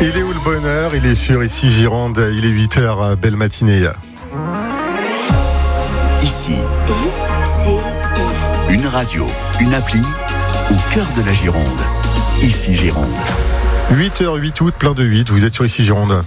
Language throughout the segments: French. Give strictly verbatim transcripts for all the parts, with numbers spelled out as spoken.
Il est où le bonheur? Il est sur Ici Gironde, il est huit heures, belle matinée. Ici, I C I. une radio, une appli au cœur de la Gironde. Ici Gironde. huit heures huit août, plein de huit, vous êtes sur Ici Gironde.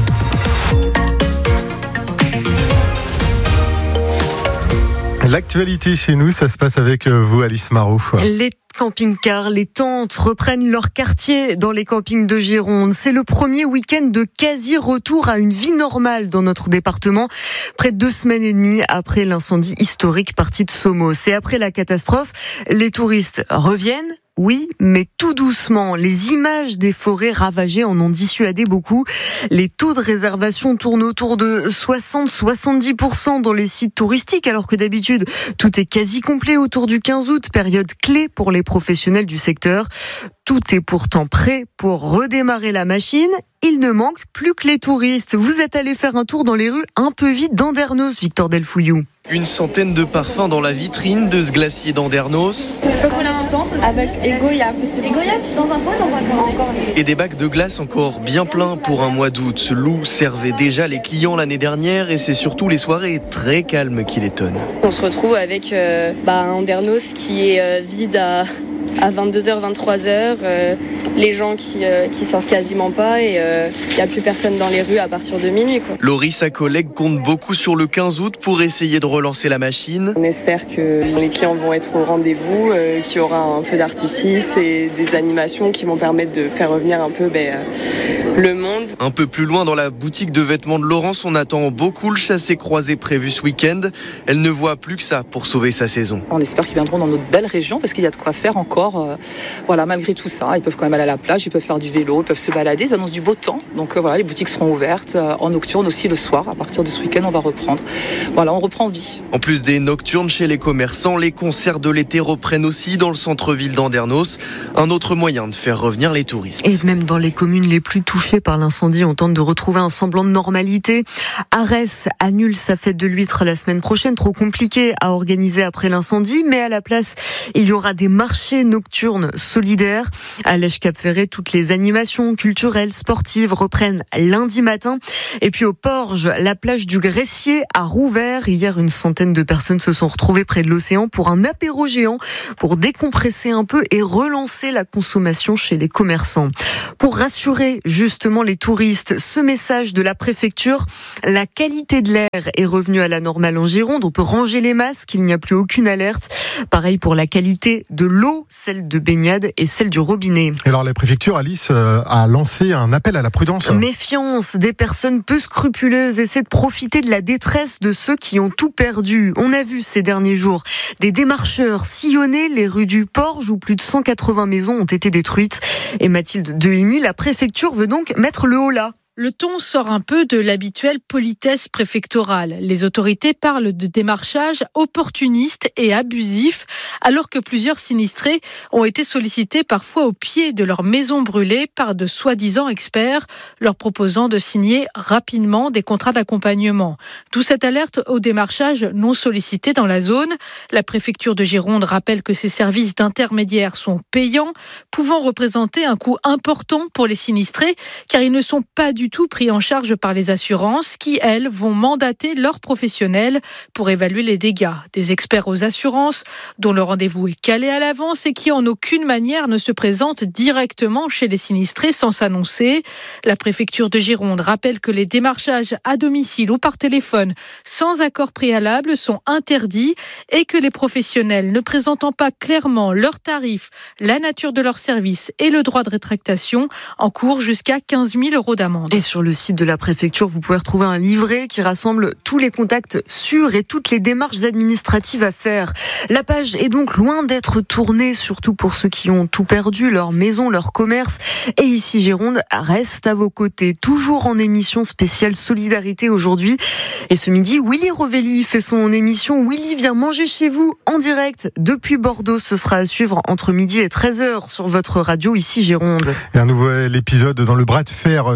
L'actualité chez nous, ça se passe avec vous, Alice Marot. Les camping-cars, les tentes reprennent leur quartier dans les campings de Gironde. C'est le premier week-end de quasi-retour à une vie normale dans notre département, près de deux semaines et demie après l'incendie historique parti de Somos. Et après la catastrophe, les touristes reviennent. Oui, mais tout doucement. Les images des forêts ravagées en ont dissuadé beaucoup. Les taux de réservation tournent autour de soixante à soixante-dix pour cent dans les sites touristiques, alors que d'habitude, tout est quasi complet autour du quinze août, période clé pour les professionnels du secteur. Tout est pourtant prêt pour redémarrer la machine. Il ne manque plus que les touristes. Vous êtes allé faire un tour dans les rues un peu vides d'Andernos, Victor Delfouillou. Une centaine de parfums dans la vitrine de ce glacier d'Andernos. Chocolat intense aussi. Avec et goyave. Et goyave, dans un coin, j'en vois encore. Et des bacs de glace encore bien pleins pour un mois d'août. Lou servait déjà les clients l'année dernière et c'est surtout les soirées très calmes qui l'étonnent. On se retrouve avec euh, bah, un Andernos qui est euh, vide à... à vingt-deux heures, vingt-trois heures, euh, les gens qui, euh, qui sortent quasiment pas et il euh, n'y a plus personne dans les rues à partir de minuit, quoi. Laurie, sa collègue, compte beaucoup sur le quinze août pour essayer de relancer la machine. On espère que les clients vont être au rendez-vous, euh, qu'il y aura un feu d'artifice et des animations qui vont permettre de faire revenir un peu ben, euh, le monde. Un peu plus loin dans la boutique de vêtements de Laurence, on attend beaucoup le chassé-croisé prévu ce week-end. Elle ne voit plus que ça pour sauver sa saison. On espère qu'ils viendront dans notre belle région parce qu'il y a de quoi faire encore. Euh, voilà, malgré tout ça, ils peuvent quand même aller à la plage, ils peuvent faire du vélo, ils peuvent se balader, ils annoncent du beau temps. Donc euh, voilà, les boutiques seront ouvertes euh, en nocturne aussi le soir. À partir de ce week-end, on va reprendre. Voilà, on reprend vie. En plus des nocturnes chez les commerçants, les concerts de l'été reprennent aussi dans le centre-ville d'Andernos. Un autre moyen de faire revenir les touristes. Et même dans les communes les plus touchées par l'incendie, on tente de retrouver un semblant de normalité. Arès annule sa fête de l'huître la semaine prochaine, trop compliqué à organiser après l'incendie, mais à la place, il y aura des marchés nocturnes solidaires. À Lèche-Cap-Ferret, toutes les animations culturelles, sportives reprennent lundi matin. Et puis au Porge, la plage du Gressier a rouvert. Hier, une centaine de personnes se sont retrouvées près de l'océan pour un apéro géant, pour décompresser un peu et relancer la consommation chez les commerçants. Pour rassurer justement les touristes, ce message de la préfecture, la qualité de l'air est revenue à la normale en Gironde. On peut ranger les masques, il n'y a plus aucune alerte. Pareil pour la qualité de l'eau, celle de baignade et celle du robinet. Et alors la préfecture, Alice, euh, a lancé un appel à la prudence. Méfiance, des personnes peu scrupuleuses essaient de profiter de la détresse de ceux qui ont tout perdu. On a vu ces derniers jours des démarcheurs sillonner les rues du Porge où plus de cent quatre-vingts maisons ont été détruites. Et Mathilde Dehimi, la préfecture veut donc mettre le haut là. Le ton sort un peu de l'habituelle politesse préfectorale. Les autorités parlent de démarchage opportuniste et abusif, alors que plusieurs sinistrés ont été sollicités parfois au pied de leur maison brûlée par de soi-disant experts, leur proposant de signer rapidement des contrats d'accompagnement. D'où cette alerte au démarchage non sollicité dans la zone. La préfecture de Gironde rappelle que ces services d'intermédiaires sont payants, pouvant représenter un coût important pour les sinistrés, car ils ne sont pas du tout pris en charge par les assurances qui, elles, vont mandater leurs professionnels pour évaluer les dégâts. Des experts aux assurances dont le rendez-vous est calé à l'avance et qui en aucune manière ne se présentent directement chez les sinistrés sans s'annoncer. La préfecture de Gironde rappelle que les démarchages à domicile ou par téléphone sans accord préalable sont interdits et que les professionnels ne présentant pas clairement leurs tarifs, la nature de leurs services et le droit de rétractation encourent jusqu'à quinze mille euros d'amende. Et sur le site de la préfecture, vous pouvez retrouver un livret qui rassemble tous les contacts sûrs et toutes les démarches administratives à faire. La page est donc loin d'être tournée, surtout pour ceux qui ont tout perdu, leur maison, leur commerce. Et ici, Gironde reste à vos côtés, toujours en émission spéciale Solidarité aujourd'hui. Et ce midi, Willy Rovelli fait son émission Willy vient manger chez vous en direct depuis Bordeaux. Ce sera à suivre entre midi et treize heures sur votre radio ici Gironde. Et un nouvel épisode dans le bras de fer sur le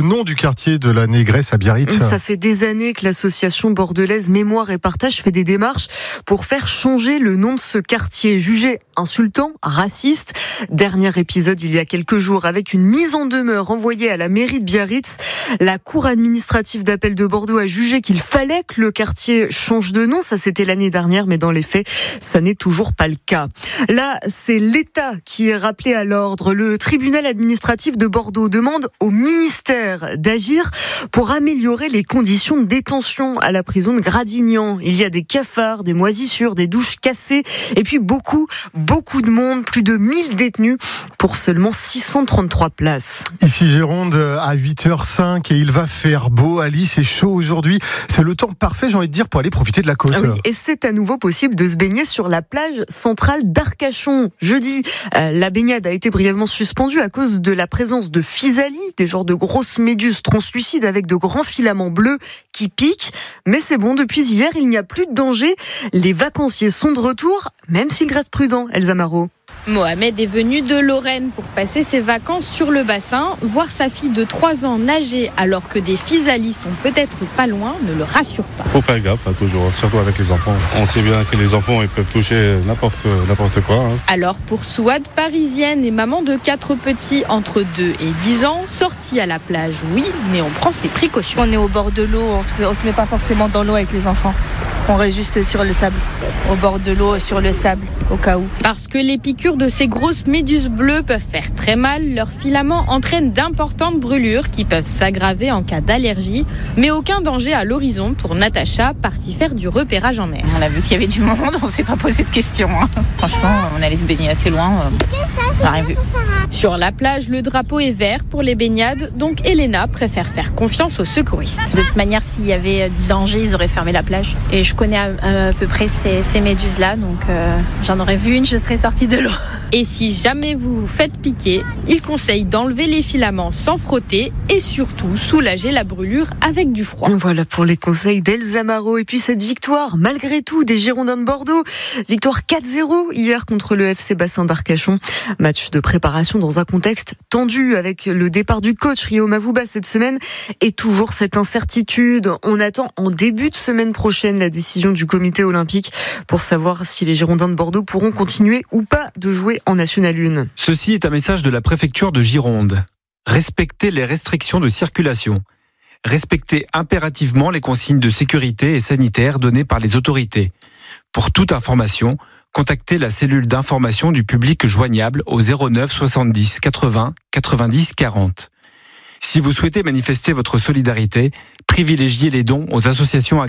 nom du quartier de la Négresse à Biarritz. Ça fait des années que l'association bordelaise Mémoire et Partage fait des démarches pour faire changer le nom de ce quartier, jugé insultant, raciste. Dernier épisode il y a quelques jours avec une mise en demeure envoyée à la mairie de Biarritz. La cour administrative d'appel de Bordeaux a jugé qu'il fallait que le quartier change de nom. Ça, c'était l'année dernière, mais dans les faits, ça n'est toujours pas le cas. Là, c'est l'État qui est rappelé à l'ordre. Le tribunal administratif de Bordeaux demande au ministère d'agir pour améliorer les conditions de détention à la prison de Gradignan. Il y a des cafards, des moisissures, des douches cassées et puis beaucoup, beaucoup de monde, plus de mille détenus pour seulement six cent trente-trois places. Ici Gironde à huit heures cinq et il va faire beau. Alice, c'est chaud aujourd'hui. C'est le temps parfait, j'ai envie de dire, pour aller profiter de la côte. Ah oui, et c'est à nouveau possible de se baigner sur la plage centrale d'Arcachon. Jeudi, euh, la baignade a été brièvement suspendue à cause de la présence de physalie, des genres de grosses méduses translucides avec de grands filaments bleus qui piquent. Mais c'est bon, depuis hier, il n'y a plus de danger. Les vacanciers sont de retour, même s'ils restent prudents, Elsa Marot. Mohamed est venu de Lorraine pour passer ses vacances sur le bassin. Voir sa fille de trois ans nager alors que des physalies sont peut-être pas loin ne le rassure pas. Faut faire gaffe, hein, toujours, surtout avec les enfants. On sait bien que les enfants ils peuvent toucher n'importe, n'importe quoi. Hein. Alors pour Souad, parisienne et maman de quatre petits entre deux et dix ans, sortie à la plage, oui, mais on prend ses précautions. On est au bord de l'eau, on se, on se met pas forcément dans l'eau avec les enfants. On reste juste sur le sable, au bord de l'eau, sur le sable, au cas où. Parce que les piqûres de ces grosses méduses bleues peuvent faire très mal, leurs filaments entraînent d'importantes brûlures qui peuvent s'aggraver en cas d'allergie, mais aucun danger à l'horizon pour Natacha, partie faire du repérage en mer. On a vu qu'il y avait du monde, on ne s'est pas posé de questions. Hein. Franchement, on allait se baigner assez loin, on n'a rien vu. Sur la plage, le drapeau est vert pour les baignades, donc Elena préfère faire confiance aux secouristes. De toute manière, s'il y avait du danger, ils auraient fermé la plage. Et je connais à, à peu près ces, ces méduses-là, donc euh, j'en aurais vu une, je serais sortie de l'eau. Et si jamais vous vous faites piquer, il conseille d'enlever les filaments sans frotter et surtout soulager la brûlure avec du froid. Voilà pour les conseils d'Elsa Marot. Et puis cette victoire, malgré tout, des Girondins de Bordeaux. Victoire quatre zéro hier contre le F C Bassin d'Arcachon. Match de préparation dans un contexte tendu avec le départ du coach Rio Mavuba cette semaine et toujours cette incertitude. On attend en début de semaine prochaine la décision du comité olympique pour savoir si les Girondins de Bordeaux pourront continuer ou pas de jouer en National un. Ceci est un message de la préfecture de Gironde. Respectez les restrictions de circulation. Respectez impérativement les consignes de sécurité et sanitaire données par les autorités. Pour toute information, contactez la cellule d'information du public joignable au zéro neuf soixante-dix quatre-vingts quatre-vingt-dix quarante. Si vous souhaitez manifester votre solidarité, privilégiez les dons aux associations agréées.